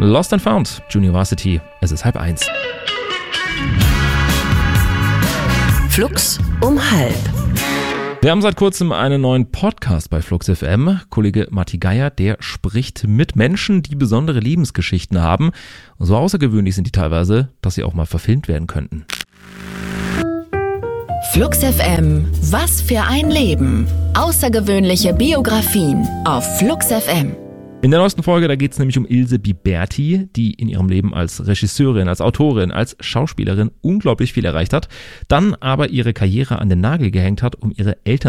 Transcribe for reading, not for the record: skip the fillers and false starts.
Lost and Found, Junivarsity. Es ist 12:30. Flux um halb. Wir haben seit kurzem einen neuen Podcast bei Flux FM. Kollege Matti Geier, der spricht mit Menschen, die besondere Lebensgeschichten haben. Und so außergewöhnlich sind die teilweise, dass sie auch mal verfilmt werden könnten. Flux FM, was für ein Leben. Außergewöhnliche Biografien auf Flux FM. In der neuesten Folge, da geht es nämlich um Ilse Biberti, die in ihrem Leben als Regisseurin, als Autorin, als Schauspielerin unglaublich viel erreicht hat, dann aber ihre Karriere an den Nagel gehängt hat, um ihre Eltern